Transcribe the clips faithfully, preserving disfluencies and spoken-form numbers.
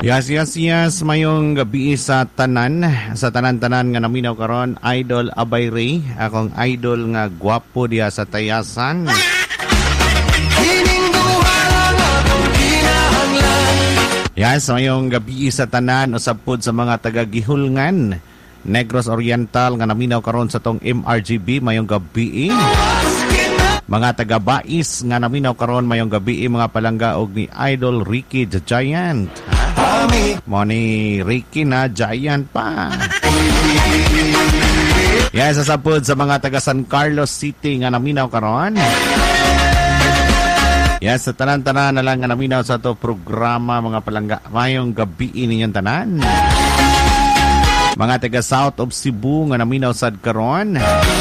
Yes, yes, yes. Mayong gabi sa tanan. Sa tanan-tanan nga naminaw karon, Idol Abay Ray. Akong idol nga gwapo diya sa tayasan. Yes, mayong gabi sa tanan. Usab pod sa mga taga-Gihulngan, Negros Oriental nga naminaw karon sa tong M R G B. Mayong gabi. Mga taga-Bais nga naminaw karon mayong gabi, mga palangga og ni Idol Ricky the Giant. Mo ni Ricky na Giant pa. Yes, sasapod sa mga taga San Carlos City nga naminaw karon. Yes, sa tanan-tanan na lang nga naminaw sa to programa, mga palangga. Mayong gabi ninyong tanan. Mga taga South of Cebu nga naminaw sad karon.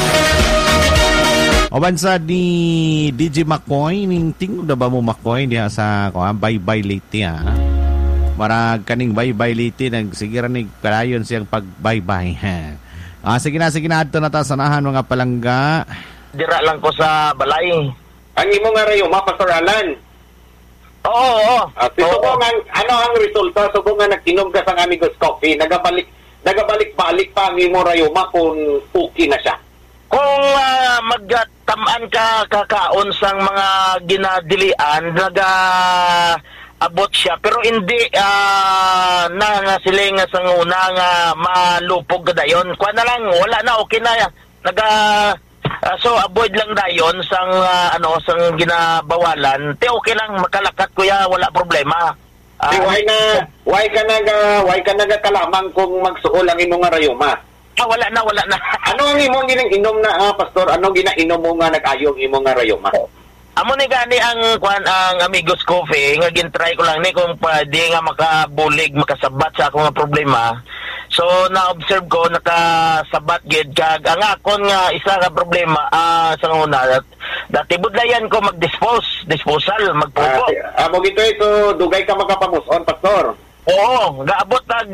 Oban sa ni D J McCoy, ning tingog na ba mo McCoy diha sa ko bye-bye late ha. Marag kaning bye-bye late nagsigira ni kalayon siyang pag bye-bye. Ah, sige na, sige na adto na ta sanahan mga palangga. Dira lang ko sa balay. Ang imo nga rayo, Pastor Alan. Oo, oo. Uh, si subong ang, ano ang resulta? Subong nga nagkinom ka sa Amigos Coffee, nagabalik, nagabalik-balik pa ang imo rayo, kung okay na siya. Kung uh, magtamaan ka kakaon sang mga ginadilian, naga abot siya, pero hindi uh, na nga sila nga sang una nga malupog ka dayon. Kuha na lang, wala na, okay na. Naga, uh, so avoid lang dayon sang uh, ano, sang ginabawalan. Te okay lang, makalakat kuya, wala problema. Uh, Di, why na, why ka naga, why ka naga kalamang kung magsuol ang imo nga rayuma? Ah, wala na, wala na. Ano ang imo ginang inom na, ah, Pastor? Ano ginainom mo nga nag-ayong imo nga rayuma? Amo ni gani ang kwan ang Amigos Coffee nga gintry ko lang ni kung pwede nga makabulig makasabat sa akong nga problema. So na-observe ko nakasabat gid kag ang akon nga isa ka problema uh, sa una dati budlayan ko mag-dispose, disposal, magpupo. Ah, amo gito ito dugay ka makapamuson, Pastor. Oo, gaabot tag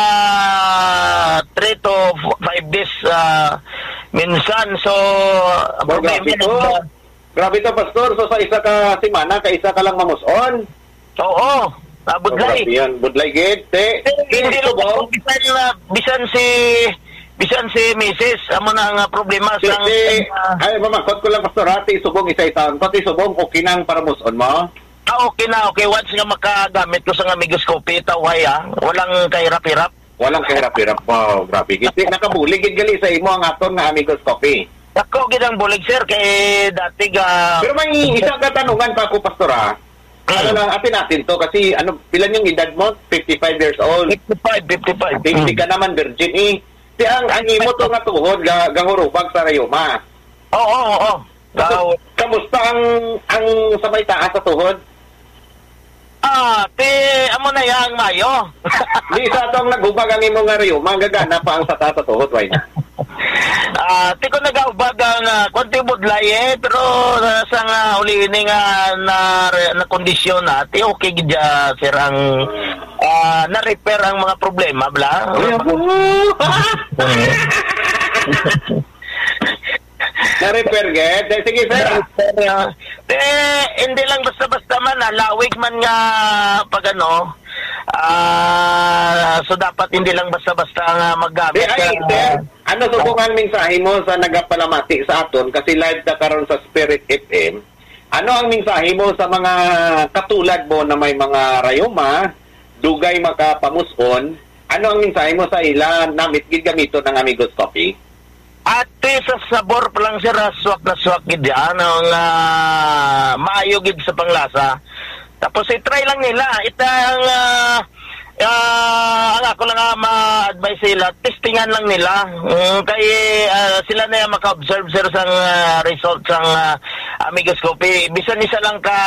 uh, three to five days uh, minsan. So oh, problema ito. Grabe to, Pastor. So, sa isa ka simana, ka isa ka lang mamuson? Oo. Ah, budlay. So, yan. Budlay, gid. Te, hindi lang ako. Bisan, uh, bisan si... Bisan si Missus Amo na ang uh, problema si, sa... Si, uh, ay, mamakot ko lang, Pastor. Hati, subong isa-isang. Pati subong, okay nang para muson mo? Ah, okay na. Okay. Once nga makagamit ko sa Amigos Coffee, tawhay ah. Walang kahirap-hirap. Walang kahirap-hirap. Wow, grabe. Gid, nakabulig, gid gali sa imo ang aton nga Amigos Coffee. Ako gidang bulig sir kay dati ga. Pero may isang katanungan pa ako, Pastor, ha? Ano lang atin natin to kasi ano pilan yung edad mo? fifty-five years old. fifty-five, fifty-five. Hindi ka naman virgin eh. Ti ang ang imo to nga tuhod ga gahurubag sa rayuma. Oo, oo, oo. So, kamusta ang ang sa may taas sa tuhod? Ah, te amo na yang mayo. Di sa tong naghubag ang imo nga rayuma, gagana pa ang sa taas sa tuhod, why na? Ah, uh, tiko nagaubag ang uh, konti budlay eh, pero uh, sa nga uh, uli ini nga na, na kondisyon na, ti okay gidya sir ang uh, na-repair ang mga problema, bla. Na-repair ged? Sige sir. Eh, hindi lang basta-basta man, lawig man nga pag ano, Ah, uh, so dapat hindi lang basta-basta nga maggamit. Di, ay, sir, ano subukan mensahe mo sa nagapalamati sa aton kasi live ka karon sa Spirit F M. Ano ang mensahe mo sa mga katulad mo na may mga rayuma, dugay makapamuson? Ano ang mensahe mo sa ila namit gid gamito ng Amigos Coffee? Ate sa sabor pa lang sir, swak na swak gid yan ang uh, maayo gid sa panglasa. Tapos i-try lang nila. Ito ang, uh, uh, ang ako lang uh, ma-advise sila, testingan lang nila. Um, kaya uh, sila na yung maka-observe sir sa uh, results ng uh, Amigos Coffee. Bisan isa lang ka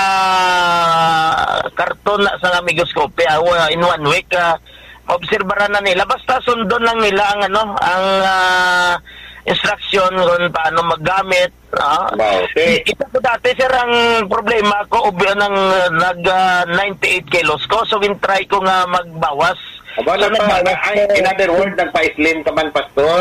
karton na sa Amigos Coffee uh, in one week. Uh, obserbaran na nila. Basta sundon lang nila ang ano, ang uh, instruction kung paano maggamit. Ah. Okay. Ito po dati sir ang problema ko ubi ng nag uh, ninety-eight kilos ko, so win try ko nga magbawas. Aba, so, nagpa, in other words, nagpa-slim ka man, Pastor?